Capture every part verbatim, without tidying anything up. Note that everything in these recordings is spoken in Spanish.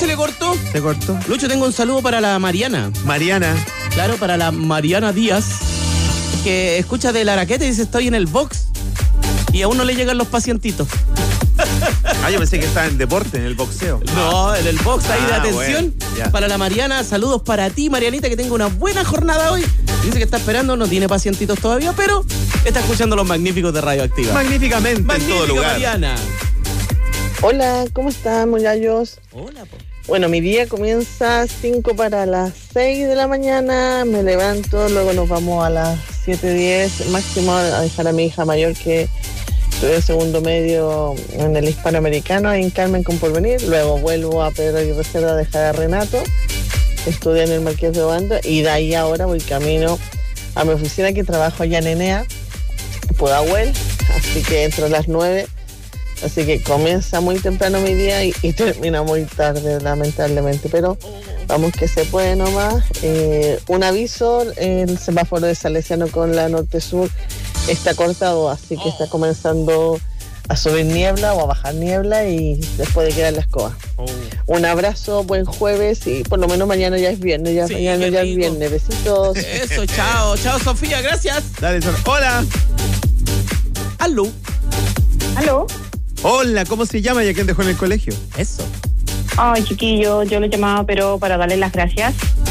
se le cortó. Se cortó. Lucho, tengo un saludo para la Mariana. Mariana. Claro, para la Mariana Díaz, que escucha del Araquete y dice, estoy en el box. Y aún no le llegan los pacientitos. Ah, yo pensé que estaba en deporte, en el boxeo. No, en el box ahí de Ah, atención. bueno, para la Mariana, saludos para ti, Marianita, que tenga una buena jornada hoy. Dice que está esperando, no tiene pacientitos todavía, pero está escuchando los magníficos de Radioactiva. Magníficamente, Magnífica, en todo lugar. Mariana. Hola, ¿cómo están, muchachos? Hola, po. Bueno, mi día comienza a cinco para las seis de la mañana, me levanto, luego nos vamos a las siete diez, máximo a dejar a mi hija mayor que estudia segundo medio en el Hispanoamericano en Carmen con Porvenir, luego vuelvo a Pedro y Reserva a dejar a Renato, estudia en el Marqués de Obando y de ahí ahora voy camino a mi oficina que trabajo allá en Enea, Pudahuel, así que entro a las nueve. Así que comienza muy temprano mi día y, y termina muy tarde, lamentablemente. Pero vamos que se puede nomás. Eh, un aviso, el semáforo de Salesiano con la Norte-Sur está cortado, así que está comenzando a subir niebla o a bajar niebla y después de quedar la escoba. Oh. Un abrazo, buen jueves y por lo menos mañana ya es viernes, ya Sí, mañana ya es viernes. Besitos. Eso, chao, chao Sofía, gracias. Dale, Sofía. Hola. Aló. ¿Aló? Hola, ¿cómo se llama y a quién dejó en el colegio? Eso. Ay, chiquillo, yo le llamaba pero para darle las gracias.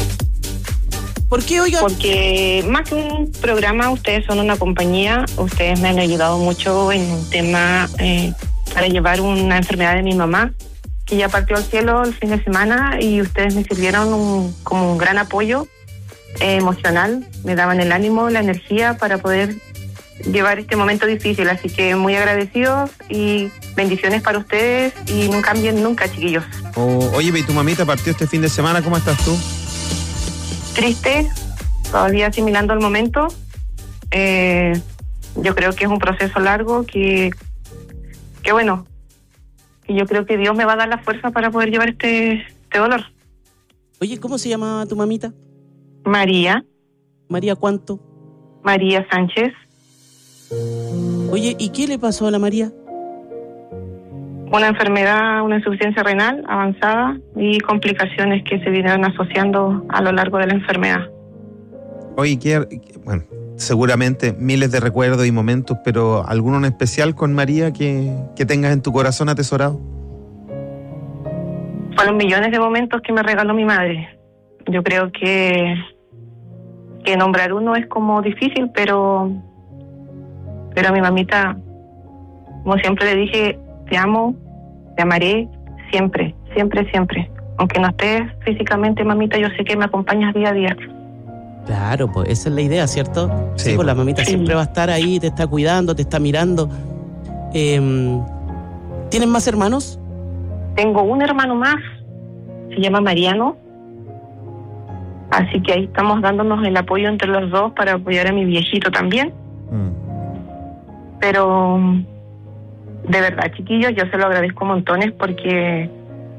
¿Por qué, oiga? Porque más que un programa, ustedes son una compañía, ustedes me han ayudado mucho en un tema eh, para llevar una enfermedad de mi mamá, que ya partió al cielo el fin de semana y ustedes me sirvieron un, como un gran apoyo eh, emocional, me daban el ánimo, la energía para poder llevar este momento difícil, así que muy agradecidos y bendiciones para ustedes y no cambien nunca, chiquillos. Oh, oye, ¿y tu mamita partió este fin de semana? ¿Cómo estás tú? Triste, todavía asimilando el momento. Eh, yo creo que es un proceso largo que, que bueno, que yo creo que Dios me va a dar la fuerza para poder llevar este, este dolor. Oye, ¿cómo se llama tu mamita? María. María, ¿cuánto? María Sánchez. Oye, ¿y qué le pasó a la María? Una enfermedad, una insuficiencia renal avanzada y complicaciones que se vinieron asociando a lo largo de la enfermedad. Oye, ¿qué, bueno, seguramente miles de recuerdos y momentos, pero ¿alguno en especial con María que, que tengas en tu corazón atesorado? Fueron millones de momentos que me regaló mi madre. Yo creo que, que nombrar uno es como difícil, pero... Pero a mi mamita, como siempre le dije, te amo, te amaré siempre, siempre, siempre. Aunque no estés físicamente, mamita, yo sé que me acompañas día a día. Claro, pues esa es la idea, ¿cierto? Sí, sí pues la mamita sí. siempre va a estar ahí, te está cuidando, te está mirando. Eh, ¿Tienes más hermanos? Tengo un hermano más, se llama Mariano. Así que ahí estamos dándonos el apoyo entre los dos para apoyar a mi viejito también. Mm. Pero de verdad, chiquillos, yo se lo agradezco montones porque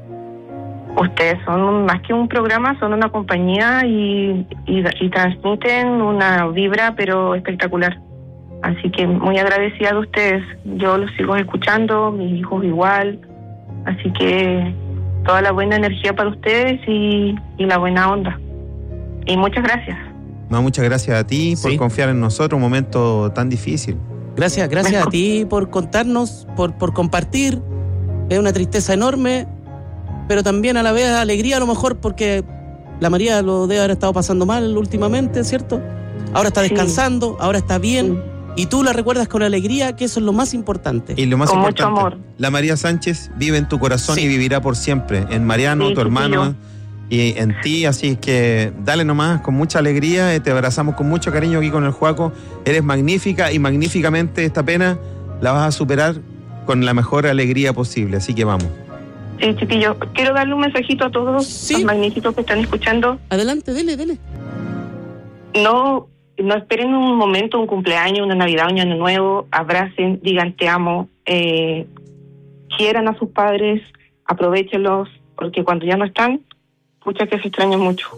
ustedes son más que un programa, son una compañía y, y, y transmiten una vibra pero espectacular. Así que muy agradecida de ustedes. Yo los sigo escuchando, mis hijos igual. Así que toda la buena energía para ustedes y, y la buena onda. Y muchas gracias. No, muchas gracias a ti por sí. confiar en nosotros, un momento tan difícil. Gracias, gracias a ti por contarnos, por, por compartir. Es una tristeza enorme, pero también a la vez alegría a lo mejor porque la María lo debe haber estado pasando mal últimamente, ¿cierto? Ahora está descansando, sí. ahora está bien, sí. y tú la recuerdas con alegría, que eso es lo más importante. Y lo más con importante, mucho amor. La María Sánchez vive en tu corazón sí. y vivirá por siempre, en Mariano, sí, tu hermano, yo. y en ti, así es que dale nomás, con mucha alegría, te abrazamos con mucho cariño aquí con el Juaco, eres magnífica y magníficamente esta pena la vas a superar con la mejor alegría posible, así que vamos. Sí, chiquillo, quiero darle un mensajito a todos ¿Sí? los magníficos que están escuchando. Adelante, dele, dele. No, no esperen un momento, un cumpleaños, una Navidad, un año nuevo, abracen, digan te amo, eh, quieran a sus padres, aprovéchenlos, porque cuando ya no están, escucha que se extraña mucho.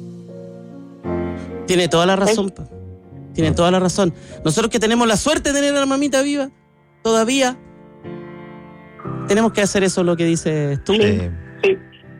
Tiene toda la razón, pa. Tiene toda la razón. Nosotros que tenemos la suerte de tener a la mamita viva, todavía tenemos que hacer eso, lo que dices tú. Sí.